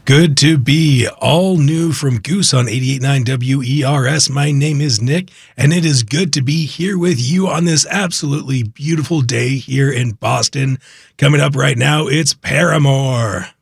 Good to be all new from Goose on 88.9 WERS. My name is Nick, and it is good to be here with you on this absolutely beautiful day here in Boston. Coming up right now, it's Paramore.